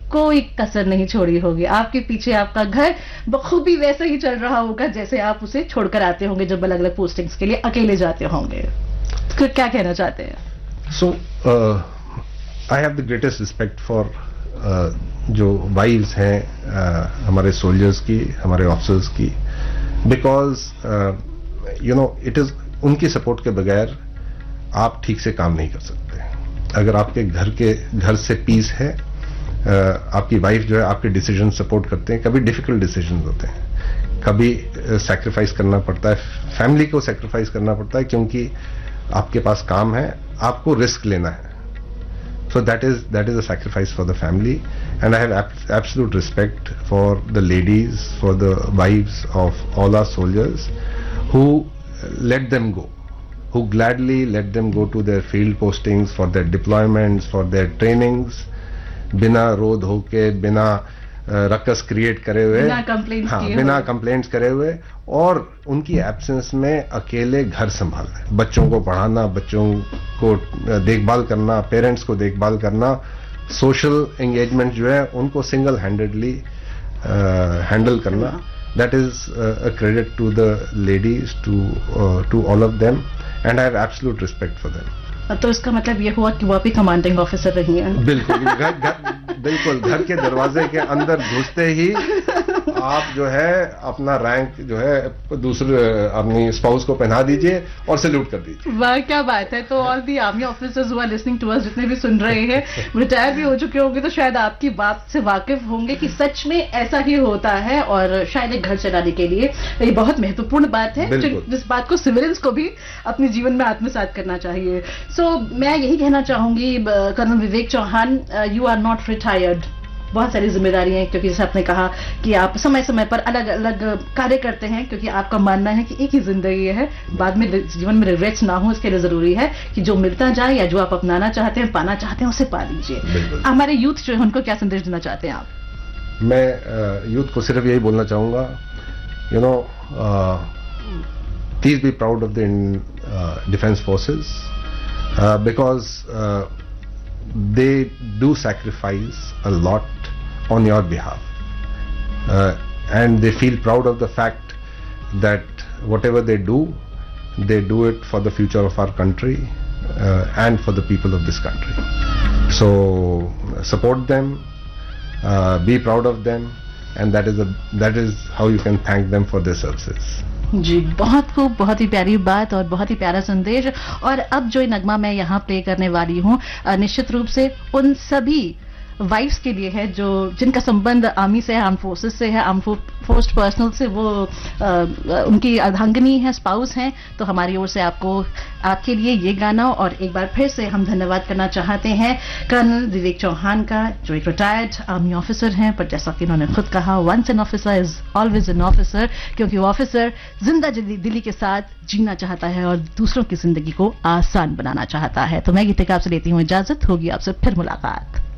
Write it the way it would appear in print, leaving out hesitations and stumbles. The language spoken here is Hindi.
कोई कसर नहीं छोड़ी होगी। आपके पीछे आपका घर बखूबी वैसे ही चल रहा होगा जैसे आप उसे छोड़कर आते होंगे जब अलग अलग पोस्टिंग्स के लिए अकेले जाते होंगे। तो क्या कहना चाहते हैं? सो I have the greatest respect for जो वाइव्स हैं हमारे सोल्जर्स की, हमारे ऑफिसर्स की, because you know it is उनकी सपोर्ट के बगैर आप ठीक से काम नहीं कर सकते। अगर आपके घर से पीस है, आपकी वाइफ जो है आपके डिसीजन सपोर्ट करते हैं, कभी डिफिकल्ट डिसीजन होते हैं, कभी सैक्रिफाइस करना पड़ता है, फैमिली को सैक्रिफाइस करना पड़ता है क्योंकि आपके पास काम है, आपको रिस्क लेना है। So that is a sacrifice for the family, and I have absolute respect for the ladies, for the wives of all our soldiers who let them go, who gladly let them go to their field postings, for their deployments, for their trainings, बिना रो धो के, बिना रकस क्रिएट करे हुए, बिना कंप्लेंट्स करे हुए, और उनकी एब्सेंस में अकेले घर संभालना, बच्चों को पढ़ाना, बच्चों को देखभाल करना, पेरेंट्स को देखभाल करना, सोशल एंगेजमेंट जो है उनको सिंगल हैंडेडली हैंडल करना, that is a credit to the ladies, to all of them, and I have absolute respect for them. तो इसका मतलब ये हुआ कि वो भी कमांडिंग ऑफिसर रही हैं? बिल्कुल, बिल्कुल घर के दरवाजे के अंदर घुसते ही आप जो है अपना रैंक जो है दूसरे अपनी स्पाउस को पहना दीजिए और सैल्यूट कर दीजिए। वाह, क्या बात है। तो all the army officers who are listening to us, जितने भी सुन रहे हैं, रिटायर भी हो चुके होंगे, तो शायद आपकी बात से वाकिफ होंगे कि सच में ऐसा ही होता है, और शायद एक घर चलाने के लिए ये बहुत महत्वपूर्ण बात है, जिस बात को सिविलियंस को भी अपने जीवन में आत्मसात करना चाहिए। सो मैं यही कहना चाहूंगी colonel Vivek Chauhan, you are not retired. बहुत सारी जिम्मेदारियां हैं, क्योंकि जैसे आपने कहा कि आप समय समय पर अलग अलग कार्य करते हैं, क्योंकि आपका मानना है कि एक ही जिंदगी है, बाद में जीवन में रिग्रेट्स ना हो, इसके लिए जरूरी है कि जो मिलता जाए या जो आप अपनाना चाहते हैं, पाना चाहते हैं, उसे पा लीजिए। हमारे यूथ जो है उनको क्या संदेश देना चाहते हैं आप? मैं यूथ को सिर्फ यही बोलना चाहूंगा, you know, please be proud of the defence forces, because they do sacrifice a lot on your behalf, and they feel proud of the fact that whatever they do it for the future of our country, and for the people of this country. So support them, be proud of them, and that is how you can thank them for their services. जी, बहुत खूब, बहुत ही प्यारी बात और बहुत ही प्यारा संदेश। और अब जो नगमा मैं यहाँ प्ले करने वाली हूँ, निश्चित रूप से उन सभी वाइफ्स के लिए है जो जिनका संबंध आर्मी से है, आर्म फोर्सेस से है, आर्म फोर्स पर्सनल से, वो उनकी अर्धांगिनी है, स्पाउस हैं। तो हमारी ओर से आपके लिए ये गाना, और एक बार फिर से हम धन्यवाद करना चाहते हैं कर्नल विवेक चौहान का, जो एक रिटायर्ड आर्मी ऑफिसर हैं, पर जैसा कि उन्होंने खुद कहा, once an officer is always an officer, क्योंकि वो ऑफिसर जिंदा दिली के साथ जीना चाहता है और दूसरों की जिंदगी को आसान बनाना चाहता है। तो मैं गीतिका आपसे लेती हूँ इजाजत, होगी आपसे फिर मुलाकात।